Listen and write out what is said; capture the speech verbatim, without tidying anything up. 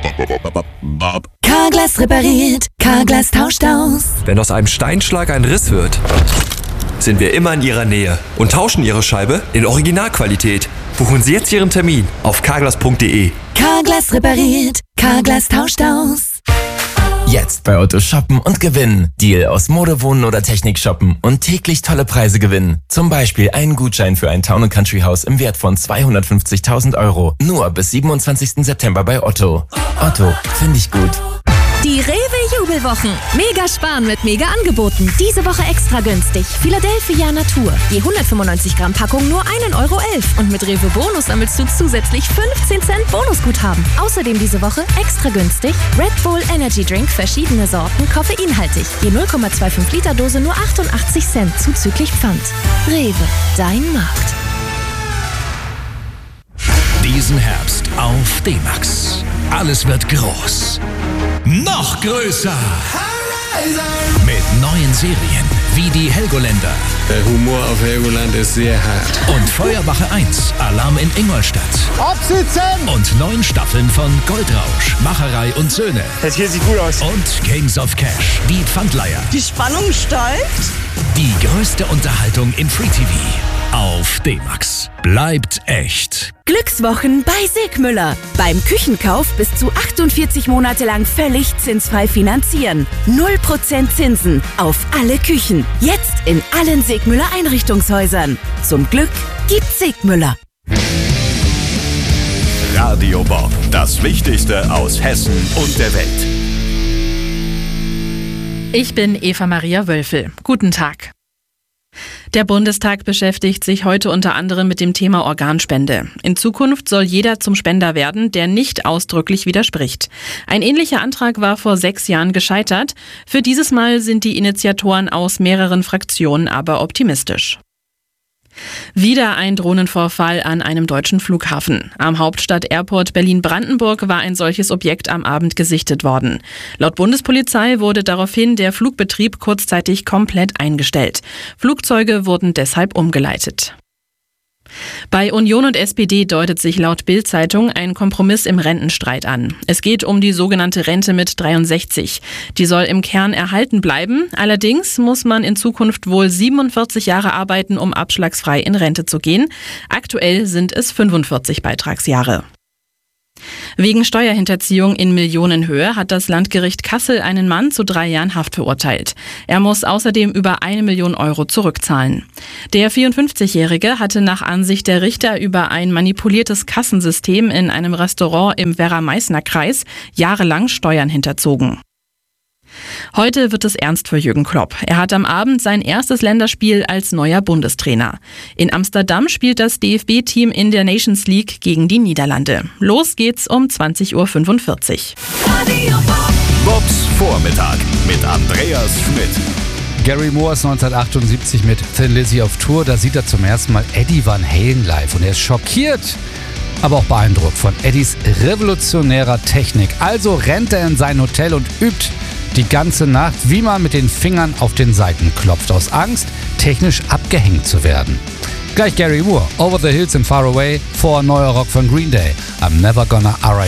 Carglass repariert, Carglass tauscht aus. Wenn aus einem Steinschlag ein Riss wird, sind wir immer in Ihrer Nähe und tauschen Ihre Scheibe in Originalqualität. Buchen Sie jetzt Ihren Termin auf carglass punkt de. Carglass repariert, Carglass tauscht aus. Jetzt bei Otto shoppen und gewinnen. Deal aus Mode, Wohnen oder Technik shoppen und täglich tolle Preise gewinnen. Zum Beispiel einen Gutschein für ein Town and Country Haus im Wert von zweihundertfünfzigtausend Euro. Nur bis siebenundzwanzigsten September bei Otto. Otto, finde ich gut. Die Rewe-Jubelwochen. Mega sparen mit Mega-Angeboten. Diese Woche extra günstig. Philadelphia Natur. Je hundertfünfundneunzig Gramm Packung nur ein Euro elf. Und mit Rewe Bonus sammelst du zusätzlich fünfzehn Cent Bonusguthaben. Außerdem diese Woche extra günstig Red Bull Energy Drink, verschiedene Sorten, koffeinhaltig. Je null Komma fünfundzwanzig Liter Dose nur achtundachtzig Cent zuzüglich Pfand. Rewe, dein Markt. Diesen Herbst auf D-Max. Alles wird groß. Noch größer. Mit neuen Serien wie die Helgoländer. Der Humor auf Helgoland ist sehr hart. Und Feuerwache eins, Alarm in Ingolstadt. Absitzen! Und neun Staffeln von Goldrausch, Macherei und Söhne. Das hier sieht gut aus. Und Kings of Cash, die Pfandleiher. Die Spannung steigt. Die größte Unterhaltung im Free-T V. Auf D-Max. Bleibt echt. Glückswochen bei Sigmüller. Beim Küchenkauf bis zu achtundvierzig Monate lang völlig zinsfrei finanzieren. null Prozent Zinsen auf alle Küchen. Jetzt in allen Sigmüller Einrichtungshäusern. Zum Glück gibt's Sigmüller. Radio Bob, das Wichtigste aus Hessen und der Welt. Ich bin Eva Maria Wölfel. Guten Tag. Der Bundestag beschäftigt sich heute unter anderem mit dem Thema Organspende. In Zukunft soll jeder zum Spender werden, der nicht ausdrücklich widerspricht. Ein ähnlicher Antrag war vor sechs Jahren gescheitert. Für dieses Mal sind die Initiatoren aus mehreren Fraktionen aber optimistisch. Wieder ein Drohnenvorfall an einem deutschen Flughafen. Am Hauptstadt-Airport Berlin-Brandenburg war ein solches Objekt am Abend gesichtet worden. Laut Bundespolizei wurde daraufhin der Flugbetrieb kurzzeitig komplett eingestellt. Flugzeuge wurden deshalb umgeleitet. Bei Union und S P D deutet sich laut Bild-Zeitung ein Kompromiss im Rentenstreit an. Es geht um die sogenannte Rente mit dreiundsechzig. Die soll im Kern erhalten bleiben. Allerdings muss man in Zukunft wohl siebenundvierzig Jahre arbeiten, um abschlagsfrei in Rente zu gehen. Aktuell sind es fünfundvierzig Beitragsjahre. Wegen Steuerhinterziehung in Millionenhöhe hat das Landgericht Kassel einen Mann zu drei Jahren Haft verurteilt. Er muss außerdem über eine Million Euro zurückzahlen. Der vierundfünfzigjährige hatte nach Ansicht der Richter über ein manipuliertes Kassensystem in einem Restaurant im Werra-Meißner-Kreis jahrelang Steuern hinterzogen. Heute wird es ernst für Jürgen Klopp. Er hat am Abend sein erstes Länderspiel als neuer Bundestrainer. In Amsterdam spielt das D F B-Team in der Nations League gegen die Niederlande. Los geht's um zwanzig Uhr fünfundvierzig. Bobs Vormittag mit Andreas Schmidt. Gary Moore ist neunzehnhundertachtundsiebzig mit Thin Lizzy auf Tour. Da sieht er zum ersten Mal Eddie Van Halen live und er ist schockiert, aber auch beeindruckt von Eddies revolutionärer Technik. Also rennt er in sein Hotel und übt die ganze Nacht, wie man mit den Fingern auf den Saiten klopft, aus Angst, technisch abgehängt zu werden. Gleich Gary Moore, Over the Hills and Far Away, vor neuer Rock von Green Day. I'm never gonna R I